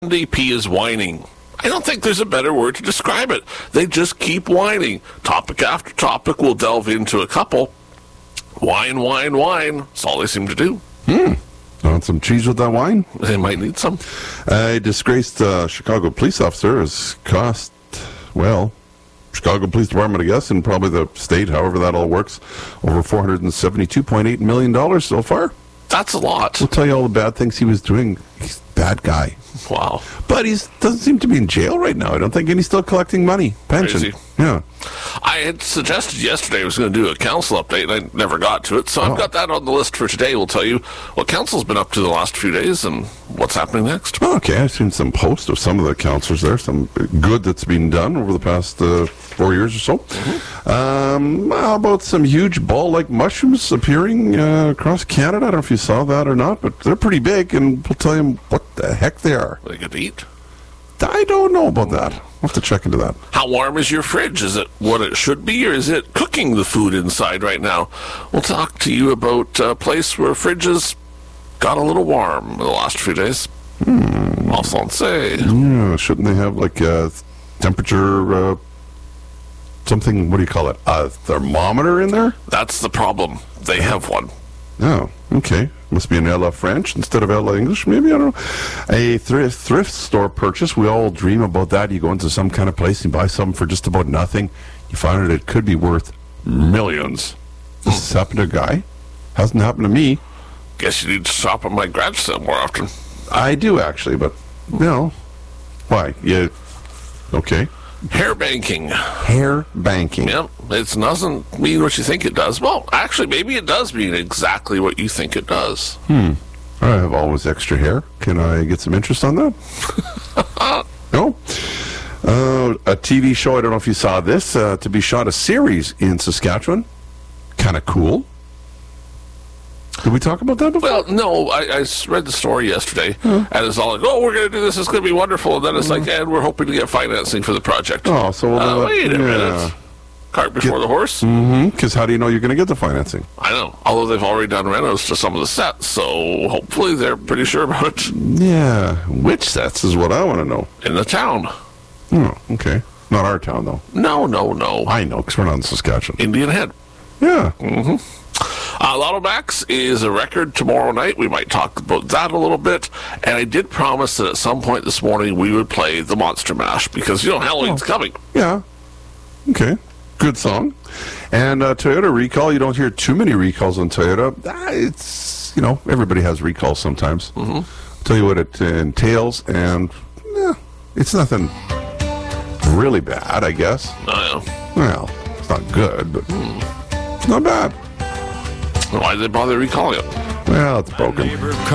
NDP is whining. I don't think there's a better word to describe it. They just keep whining. Topic after topic, we'll delve into a couple. Whine, whine, whine. That's all they seem to do. Want some cheese with that wine? They might need some. A disgraced Chicago police officer has cost, Chicago Police Department, I guess, and probably the state, however that all works, over $472.8 million so far. That's a lot. We'll tell you all the bad things he was doing. He's a bad guy. Wow. But he doesn't seem to be in jail right now, I don't think, and he's still collecting money. Pension. Crazy. Yeah. I had suggested yesterday I was going to do a council update, and I never got to it. So I've got that on the list for today. We'll tell you what council's been up to the last few days and what's happening next. Okay, I've seen some posts of some of the councillors there, some good that's been done over the past 4 years or so. How about some huge ball-like mushrooms appearing across Canada? I don't know if you saw that or not, but they're pretty big, and we'll tell you what the heck they are. They get to eat. I don't know about that. We'll have to check into that. How warm is your fridge? Is it what it should be, or is it cooking the food inside right now? We'll talk to you about a place where fridges got a little warm in the last few days. Yeah, shouldn't they have like a temperature, something, what do you call it, a thermometer in there? That's the problem. They have one. Oh, okay. Must be an Ella French instead of Ella English, maybe, I don't know. A thrift store purchase, we all dream about that. You go into some kind of place and buy something for just about nothing. You find out it could be worth millions. This has happened to a guy. Hasn't happened to me. Guess you need to shop at my garage sale more often. I do, actually, but, why? Yeah, okay. Hair banking. Hair banking. Yep, it doesn't mean what you think it does. Well, actually, maybe it does mean exactly what you think it does. I have always extra hair. Can I get some interest on that? No? A TV show, I don't know if you saw this, to be shot a series in Saskatchewan. Kind of cool. Did we talk about that before? Well, no, I read the story yesterday, and it's all like, we're going to do this, it's going to be wonderful, and then it's like, and we're hoping to get financing for the project. Oh, so... wait a minute. Cart before the horse? Because how do you know you're going to get the financing? I know, although they've already done renos to some of the sets, so hopefully they're pretty sure about it. Yeah, which sets is what I want to know. In the town. Oh, okay. Not our town, though. No. I know, because we're not in Saskatchewan. Indian Head. Yeah. Lotto Max is a record tomorrow night. We might talk about that a little bit. And I did promise that at some point this morning we would play the Monster Mash because, Halloween's coming. Yeah. Okay. Good song. And Toyota recall, you don't hear too many recalls on Toyota. It's, everybody has recalls sometimes. Tell you what it entails, and it's nothing really bad, I guess. I know. Well, it's not good, but it's not bad. Why did they bother recalling it? Well, it's broken.